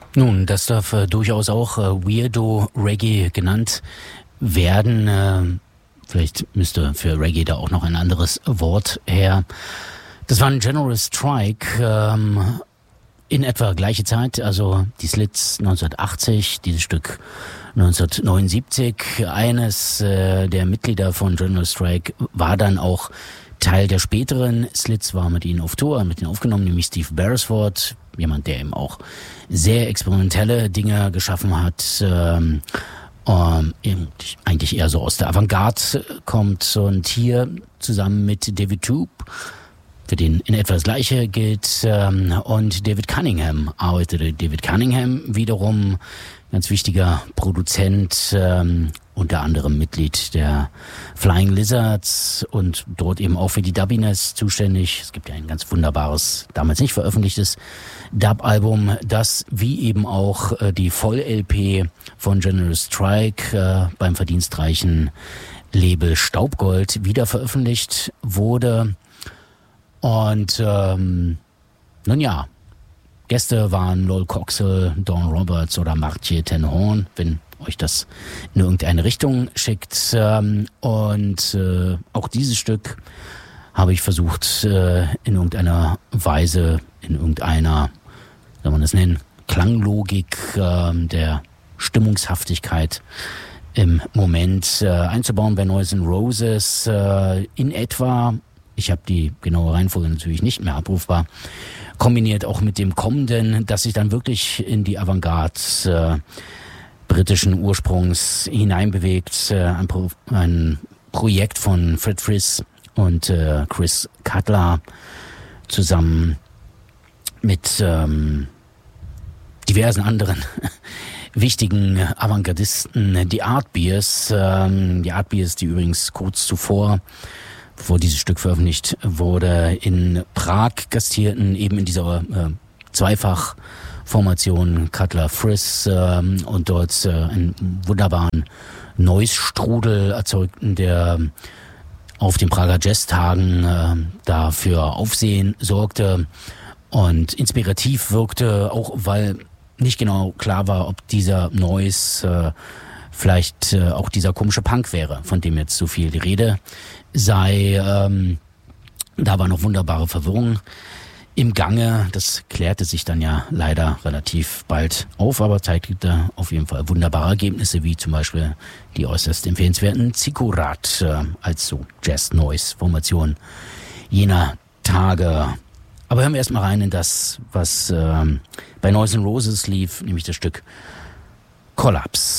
Nun, das darf durchaus auch Weirdo Reggae genannt werden. Vielleicht müsste für Reggae da auch noch ein anderes Wort her. Das war ein General Strike in etwa gleiche Zeit, also die Slits 1980, dieses Stück 1979. Eines der Mitglieder von General Strike war dann auch Teil der späteren Slits, war mit ihnen auf Tour, mit ihnen aufgenommen, nämlich Steve Beresford, jemand, der eben auch sehr experimentelle Dinge geschaffen hat, eigentlich eher so aus der Avantgarde kommt, und hier zusammen mit David Toop, für den in etwa das Gleiche gilt, und David Cunningham arbeitete. David Cunningham wiederum ganz wichtiger Produzent, unter anderem Mitglied der Flying Lizards und dort eben auch für die Dubbiness zuständig. Es gibt ja ein ganz wunderbares, damals nicht veröffentlichtes Dub-Album, das wie eben auch die Voll-LP von General Strike beim verdienstreichen Label Staubgold wieder veröffentlicht wurde. Und nun ja, Gäste waren Lol Coxhill, Dawn Roberts oder Martier ten Horn, wenn euch das in irgendeine Richtung schickt. Und auch dieses Stück habe ich versucht, in irgendeiner Weise, in irgendeiner, soll man das nennen, Klanglogik der Stimmungshaftigkeit im Moment einzubauen bei Noise and Roses. In etwa, ich habe die genaue Reihenfolge natürlich nicht mehr abrufbar, kombiniert auch mit dem kommenden, das sich dann wirklich in die Avantgarde britischen Ursprungs hineinbewegt. Ein Projekt von Fred Friss und Chris Cutler zusammen mit diversen anderen wichtigen Avantgardisten, die Artbeers. Die Artbeers, die übrigens kurz zuvor, bevor dieses Stück veröffentlicht wurde, in Prag gastierten, eben in dieser Zweifachformation Cutler-Friss und dort einen wunderbaren Noise-Strudel erzeugten, der auf den Prager Jazztagen dafür Aufsehen sorgte und inspirativ wirkte, auch weil nicht genau klar war, ob dieser Noise vielleicht auch dieser komische Punk wäre, von dem jetzt so viel die Rede sei. Da war noch wunderbare Verwirrung im Gange. Das klärte sich dann ja leider relativ bald auf, aber zeigte auf jeden Fall wunderbare Ergebnisse, wie zum Beispiel die äußerst empfehlenswerten Zikurat als so Jazz-Noise-Formation jener Tage. Aber hören wir erstmal rein in das, was bei Noise and Roses lief, nämlich das Stück Collapse.